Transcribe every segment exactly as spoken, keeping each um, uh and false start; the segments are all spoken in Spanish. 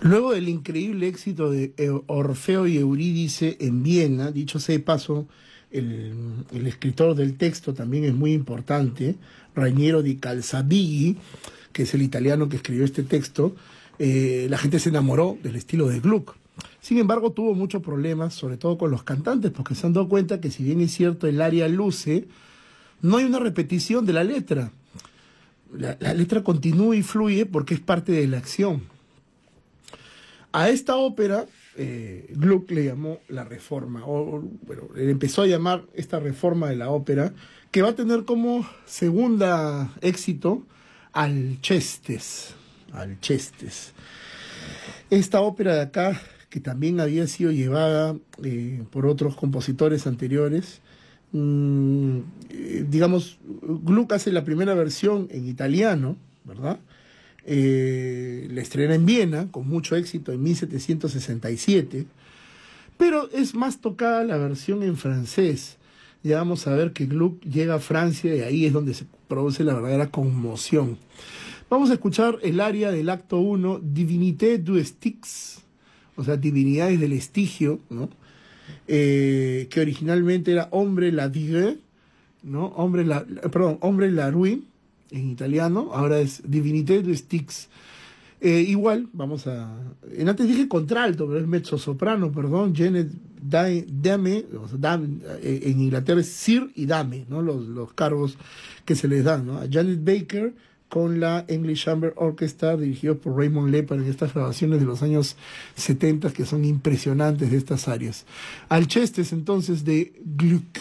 Luego del increíble éxito de Eu- Orfeo y Eurídice en Viena, dicho sea de paso, el, el escritor del texto también es muy importante, Raniero di Calzabigi, que es el italiano que escribió este texto. Eh, la gente se enamoró del estilo de Gluck. Sin embargo, tuvo muchos problemas, sobre todo con los cantantes, porque se han dado cuenta que si bien es cierto el aria luce, no hay una repetición de la letra. La, la letra continúa y fluye porque es parte de la acción. A esta ópera, eh, Gluck le llamó la reforma, o o, bueno, le empezó a llamar esta reforma de la ópera, que va a tener como segunda éxito Alcestis. Alcestis. Esta ópera de acá, que también había sido llevada eh, por otros compositores anteriores, mm, eh, digamos, Gluck hace la primera versión en italiano, ¿verdad? Eh, la estrena en Viena con mucho éxito en mil setecientos sesenta y siete, pero es más tocada la versión en francés. Ya vamos a ver que Gluck llega a Francia y ahí es donde se produce la verdadera conmoción. Vamos a escuchar el aria del acto uno, Divinité du Styx, o sea, Divinidades del Estigio, ¿no? Eh, que originalmente era Hombre la Digue, ¿no? Hombre la, perdón, Hombre la Rue, en italiano, ahora es Divinité du Styx. Eh, igual, vamos a... En antes dije contralto, pero es mezzosoprano, perdón, Janet Da- Dame, o sea, Dame, eh, en Inglaterra es Sir y Dame, ¿no? Los, los cargos que se les dan, ¿no? A Janet Baker con la English Chamber Orchestra, dirigido por Raymond Lepar en estas grabaciones de los años setenta, que son impresionantes de estas áreas. Alcestis, entonces, de Gluck.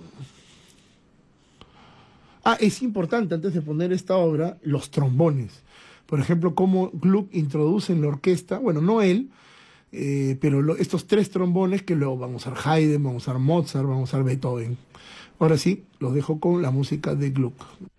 Ah, es importante, antes de poner esta obra, los trombones. Por ejemplo, cómo Gluck introduce en la orquesta, bueno, no él, eh, pero lo- estos tres trombones que luego vamos a usar Haydn, vamos a usar Mozart, vamos a usar Beethoven. Ahora sí, los dejo con la música de Gluck.